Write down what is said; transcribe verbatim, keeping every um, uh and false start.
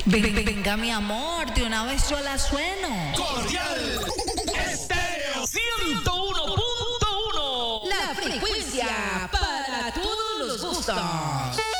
Ven- Venga, mi amor, de una vez yo la sueno. Cordial Estéreo ciento uno punto uno. La frecuencia para todos los gustos.